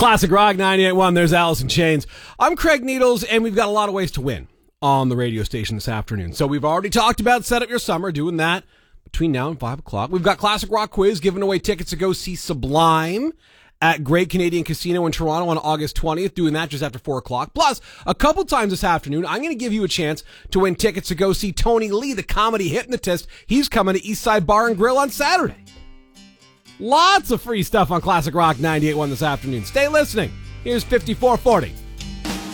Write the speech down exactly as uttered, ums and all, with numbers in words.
Classic Rock ninety-eight point one. There's Alice in Chains. I'm Craig Needles, and we've got a lot of ways to win on the radio station this afternoon. So we've already talked about Set Up Your Summer, doing that between now and five o'clock. We've got Classic Rock Quiz, giving away tickets to go see Sublime at Great Canadian Casino in Toronto on August twentieth, doing that just after four o'clock. Plus, a couple times this afternoon, I'm going to give you a chance to win tickets to go see Tony Lee, the comedy hypnotist. He's coming to Eastside Bar and Grill on Saturday. Lots of free stuff on Classic Rock ninety-eight point one this afternoon. Stay listening. Here's fifty-four forty.